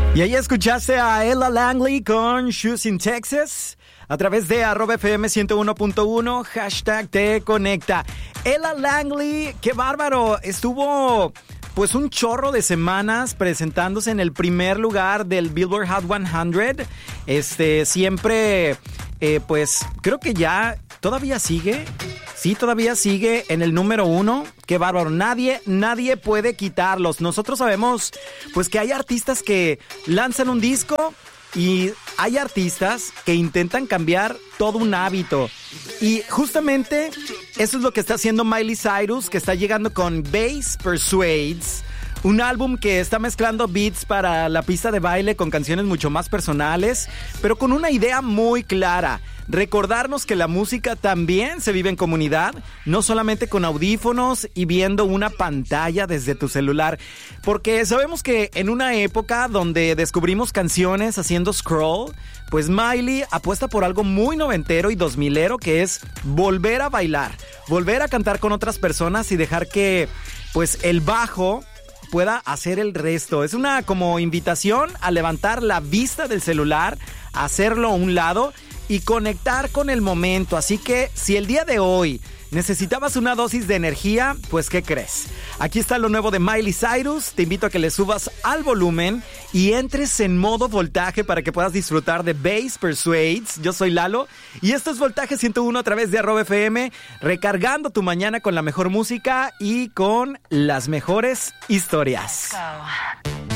Y ahí escuchaste a Ella Langley con Shoes in Texas a través de @FM 101.1, hashtag te conecta. Ella Langley, qué bárbaro, estuvo pues un chorro de semanas presentándose en el primer lugar del Billboard Hot 100. Siempre, pues creo que ya todavía sigue. Sí, todavía sigue en el número 1. Qué bárbaro. Nadie puede quitarlos. Nosotros sabemos, pues, que hay artistas que lanzan un disco y hay artistas que intentan cambiar todo un hábito. Y justamente eso es lo que está haciendo Miley Cyrus, que está llegando con Bass Persuades. Un álbum que está mezclando beats para la pista de baile con canciones mucho más personales, pero con una idea muy clara. Recordarnos que la música también se vive en comunidad, no solamente con audífonos y viendo una pantalla desde tu celular. Porque sabemos que en una época donde descubrimos canciones haciendo scroll, pues Miley apuesta por algo muy noventero y 2000ero, que es volver a bailar, volver a cantar con otras personas y dejar que, pues, el bajo pueda hacer el resto. Es una como invitación a levantar la vista del celular, a hacerlo a un lado y conectar con el momento. Así que si el día de hoy necesitabas una dosis de energía, pues ¿qué crees? Aquí está lo nuevo de Miley Cyrus. Te invito a que le subas al volumen y entres en modo voltaje para que puedas disfrutar de Bass Persuades. Yo soy Lalo y esto es Voltaje 101 a través de @FM, recargando tu mañana con la mejor música y con las mejores historias. Let's go.